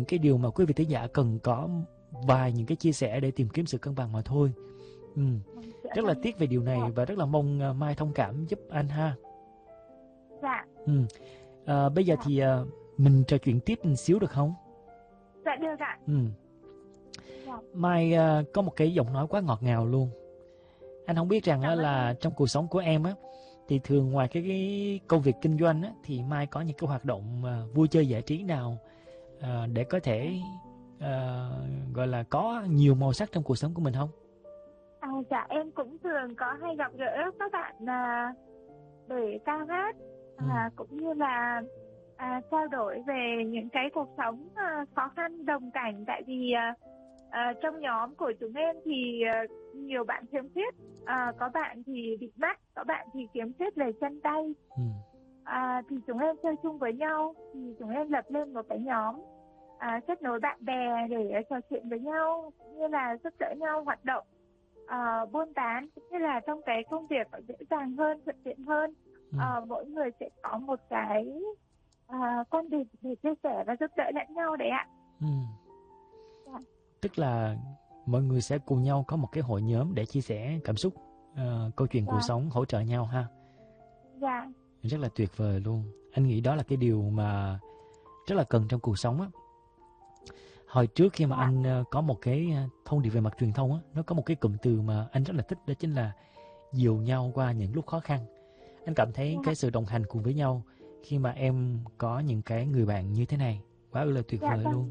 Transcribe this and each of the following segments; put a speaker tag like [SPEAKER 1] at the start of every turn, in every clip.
[SPEAKER 1] cái điều mà quý vị thính giả cần có vài những cái chia sẻ để tìm kiếm sự cân bằng mà thôi. Rất là tiếc về điều này và rất là mong Mai thông cảm giúp anh ha.
[SPEAKER 2] Dạ.
[SPEAKER 1] Bây giờ thì mình trò chuyện tiếp một xíu được không?
[SPEAKER 2] Dạ được ạ.
[SPEAKER 1] Mai có một cái giọng nói quá ngọt ngào luôn. Anh không biết rằng là trong cuộc sống của em á, thì thường ngoài cái công việc kinh doanh á, thì Mai có những cái hoạt động vui chơi giải trí nào để có thể gọi là có nhiều màu sắc trong cuộc sống của mình không?
[SPEAKER 2] Dạ em cũng thường có hay gặp gỡ các bạn để ca hát, cũng như là trao đổi về những cái cuộc sống khó khăn đồng cảnh. Tại vì trong nhóm của chúng em thì nhiều bạn khiếm khuyết, có bạn thì bị mắt, có bạn thì khiếm khuyết về chân tay. Thì chúng em chơi chung với nhau, thì chúng em lập lên một cái nhóm kết nối bạn bè để trò chuyện với nhau, cũng như là giúp đỡ nhau hoạt động buôn bán, cũng như là trong cái công việc dễ dàng hơn, thuận tiện hơn. Mỗi người sẽ có một cái quan điểm để chia sẻ và giúp đỡ lẫn nhau đấy ạ.
[SPEAKER 1] Tức là mọi người sẽ cùng nhau có một cái hội nhóm để chia sẻ cảm xúc, câu chuyện cuộc sống, hỗ trợ nhau ha.
[SPEAKER 2] Dạ.
[SPEAKER 1] Rất là tuyệt vời luôn. Anh nghĩ đó là cái điều mà rất là cần trong cuộc sống á. Hồi trước khi mà anh có một cái thông điệp về mặt truyền thông á, nó có một cái cụm từ mà anh rất là thích, đó chính là dìu nhau qua những lúc khó khăn. Anh cảm thấy cái sự đồng hành cùng với nhau khi mà em có những cái người bạn như thế này quá là tuyệt vời luôn.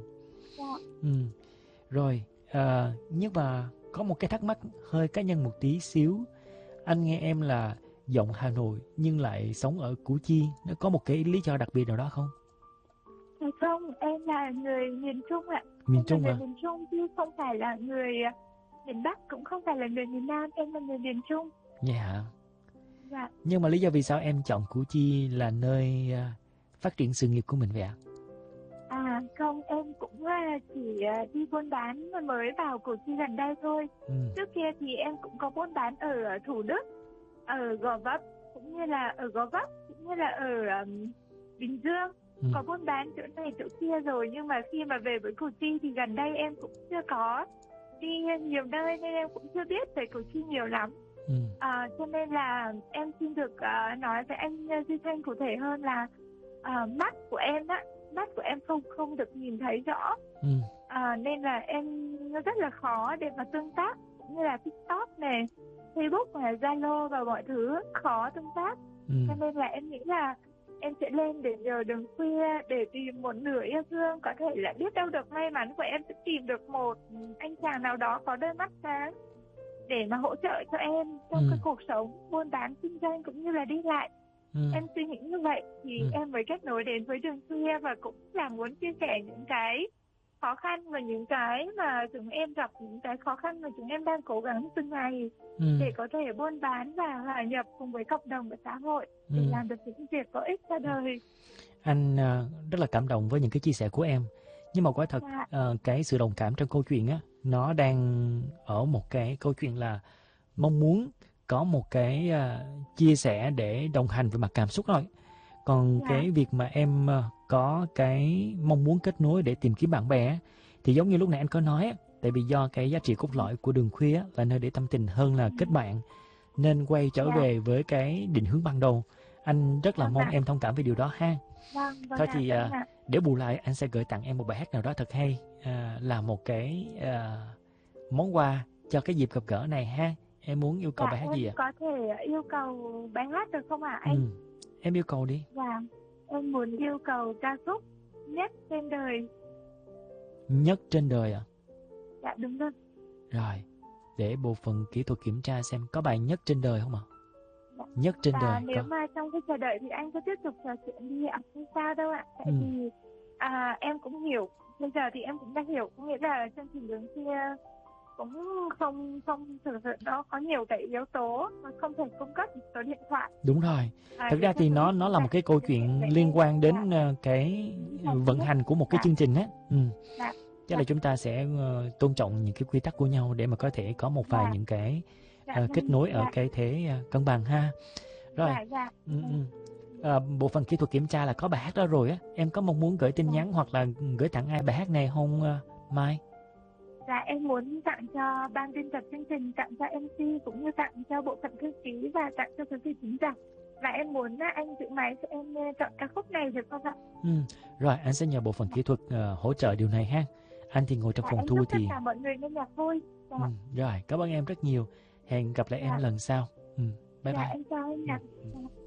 [SPEAKER 1] Rồi, nhưng mà có một cái thắc mắc hơi cá nhân một tí xíu. Anh nghe em là giọng Hà Nội nhưng lại sống ở Củ Chi, nó có một cái lý do đặc biệt nào đó không?
[SPEAKER 2] Không, em là người miền Trung ạ.
[SPEAKER 1] Miền Trung à?
[SPEAKER 2] Miền Trung chứ không phải là người miền Bắc, cũng không phải là người miền Nam, em là người miền Trung.
[SPEAKER 1] Vậy hả?
[SPEAKER 2] Dạ.
[SPEAKER 1] Nhưng mà lý do vì sao em chọn Củ Chi là nơi phát triển sự nghiệp của mình vậy ạ?
[SPEAKER 2] Không, em cũng chỉ đi buôn bán mới vào Củ Chi gần đây thôi. Trước kia thì em cũng có buôn bán ở Thủ Đức, ở Gò Vấp, cũng như là ở Gò Vấp, cũng như là ở Bình Dương. Có buôn bán chỗ này chỗ kia rồi, nhưng mà khi mà về với Củ Chi thì gần đây em cũng chưa có đi nhiều nơi nên em cũng chưa biết về Củ Chi nhiều lắm. Cho nên là em xin được nói với anh Duy Thanh cụ thể hơn là mắt của em không được nhìn thấy rõ, nên là em rất là khó để mà tương tác, cũng như là TikTok này, Facebook này, Zalo và mọi thứ khó tương tác. Cho nên là em nghĩ là em sẽ lên để nhờ đường khuya để tìm một nửa yêu thương, có thể là biết đâu được may mắn của em sẽ tìm được một anh chàng nào đó có đôi mắt sáng để mà hỗ trợ cho em trong cái cuộc sống buôn bán kinh doanh cũng như là đi lại. Em suy nghĩ như vậy thì em mới kết nối đến với đường khuya, và cũng là muốn chia sẻ những cái khó khăn và những cái mà chúng em gặp, những cái khó khăn mà chúng em đang cố gắng từng ngày để có thể buôn bán và hòa nhập cùng với cộng đồng và xã hội để làm được những việc có ích cho đời.
[SPEAKER 1] Anh rất là cảm động với những cái chia sẻ của em. Nhưng mà quả thật cái sự đồng cảm trong câu chuyện á, nó đang ở một cái câu chuyện là mong muốn có một cái chia sẻ để đồng hành về mặt cảm xúc thôi. Còn cái việc mà em có cái mong muốn kết nối để tìm kiếm bạn bè thì giống như lúc nãy anh có nói, tại vì do cái giá trị cốt lõi của đường khuya là nơi để tâm tình hơn là kết bạn, nên quay trở về với cái định hướng ban đầu. Anh rất là mong em thông cảm về điều đó ha. Thôi thì để bù lại anh sẽ gửi tặng em một bài hát nào đó thật hay, là một cái món quà cho cái dịp gặp gỡ này ha. Em muốn yêu cầu bài hát gì ạ?
[SPEAKER 2] Có thể yêu cầu bài hát được không ạ anh?
[SPEAKER 1] Em yêu cầu đi.
[SPEAKER 2] Dạ, em muốn yêu cầu ca khúc Nhất Trên Đời.
[SPEAKER 1] Nhất Trên Đời ạ?
[SPEAKER 2] Dạ đúng rồi.
[SPEAKER 1] Rồi, để bộ phận kỹ thuật kiểm tra xem có bài Nhất Trên Đời không ạ? Nhất Trên Đời.
[SPEAKER 2] Và nếu mà trong cái chờ đợi thì anh cứ tiếp tục trò chuyện đi ạ, không sao đâu ạ. Tại vì em cũng hiểu, bây giờ thì em cũng đã hiểu, có nghĩa là chương trình đường kia cũng không thực sự nó có nhiều cái yếu tố mà không thể cung cấp số điện thoại.
[SPEAKER 1] Đúng rồi. Thực ra thì nó là một cái câu chuyện liên quan đến cái vận hành của một cái chương trình á. Chắc là chúng ta sẽ tôn trọng những cái quy tắc của nhau để mà có thể có một vài những cái kết nối ở cái thế cân bằng ha. Rồi. bộ phận kỹ thuật kiểm tra là có bài hát đó rồi á. Em có mong muốn gửi tin nhắn hoặc là gửi tặng ai bài hát này không Mai?
[SPEAKER 2] Dạ em muốn tặng cho ban biên tập chương trình, tặng cho MC cũng như tặng cho bộ phận thư ký và tặng cho quý vị khán giả. Và em muốn anh giữ máy cho em chọn ca khúc này được không ạ?
[SPEAKER 1] Rồi anh sẽ nhờ bộ phận kỹ thuật hỗ trợ điều này ha. Anh thì ngồi trong phòng thu thì.
[SPEAKER 2] Tất cả mọi người nghe nhạc vui.
[SPEAKER 1] Rồi cảm ơn em rất nhiều. Hẹn gặp lại em lần sau. Bye bye.
[SPEAKER 2] Em chào em ạ.